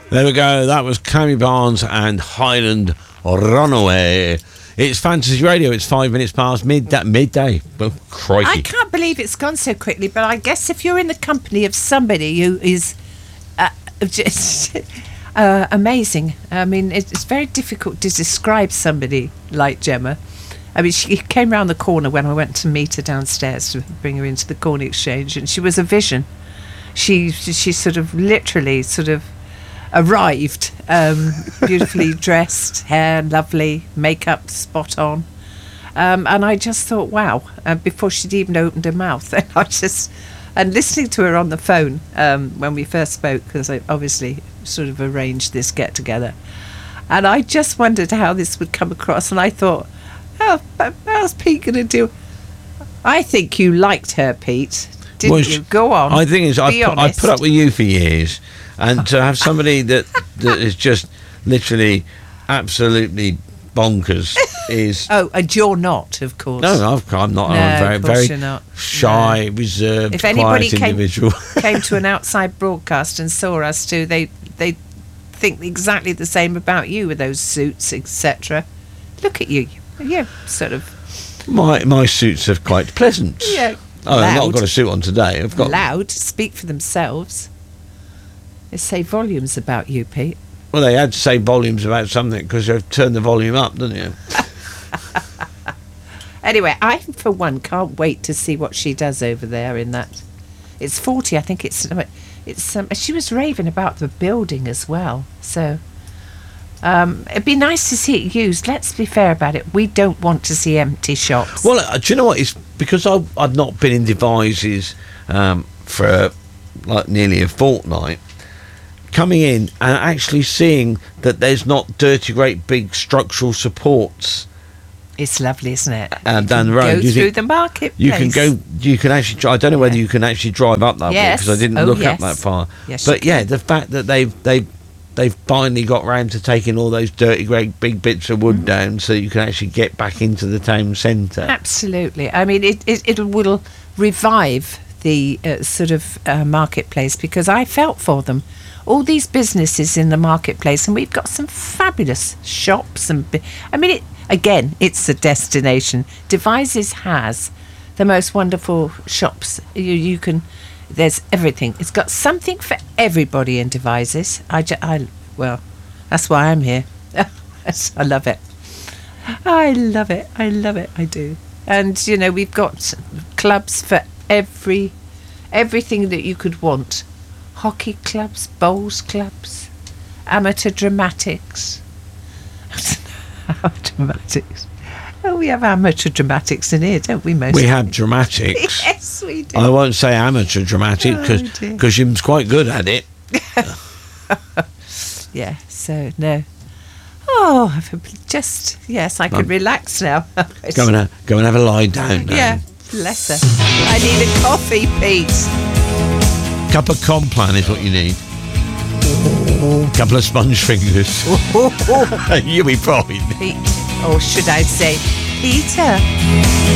There we go. That was Cammy Barnes and Highland Runaway. It's Fantasy Radio. It's 5 minutes past midday. Well, crikey. I can't believe it's gone so quickly, but I guess if you're in the company of somebody who is just amazing. I mean, it's very difficult to describe somebody like Gemma. I mean, she came round the corner when I went to meet her downstairs to bring her into the Corn Exchange, and she was a vision. She sort of literally arrived, beautifully dressed, hair lovely, makeup spot on, and I just thought, wow! Before she'd even opened her mouth, and listening to her on the phone when we first spoke, because I obviously sort of arranged this get together, and I just wondered how this would come across, and I thought, how's Pete going to do? I think you liked her, Pete, didn't you? Go on. I think I put up with you for years. And to have somebody that is just literally absolutely bonkers is... Oh, and you're not, of course. No, I'm not. No, I'm very not. shy, reserved, if anybody quiet individual. came to an outside broadcast and saw us too, they think exactly the same about you with those suits, etc. Look at you. You're sort of... My suits are quite pleasant. Yeah. Oh, I've not got a suit on today. I've got... Loud, speak for themselves. They say volumes about you, Pete. Well, they had to say volumes about something because they've turned the volume up, didn't you? Anyway, I, for one, can't wait to see what she does over there in that. It's 40, I think it's she was raving about the building as well. So it'd be nice to see it used. Let's be fair about it. We don't want to see empty shops. Well, do you know what? It's because I've not been in Devizes for like nearly a fortnight. Coming in and actually seeing that there's not dirty, great big structural supports. It's lovely, isn't it? Down the road. Go through the marketplace. You can actually. I don't know whether you can actually drive up that way because I didn't look up that far. Yes, but yeah, the fact that they've finally got round to taking all those dirty, great big bits of wood down, so you can actually get back into the town centre. Absolutely. I mean, it will revive the sort of marketplace, because I felt for them. All these businesses in the marketplace, and we've got some fabulous shops. It's a destination. Devizes has the most wonderful shops. You can, there's everything. It's got something for everybody in Devizes. Well, that's why I'm here. I love it. I love it. I do. And we've got clubs for everything that you could want. Hockey clubs, bowls clubs, amateur dramatics. Dramatics. Oh, we have amateur dramatics in here, don't we? We have dramatics. Yes, we do. I won't say amateur dramatic because Jim's quite good at it. Yeah, so no. Oh, I could relax now. Go and have a lie down. Yeah, bless her. I need a coffee, Pete. Cup of Complan is what you need. Couple of sponge fingers. You'll be fine. Or should I say Peter?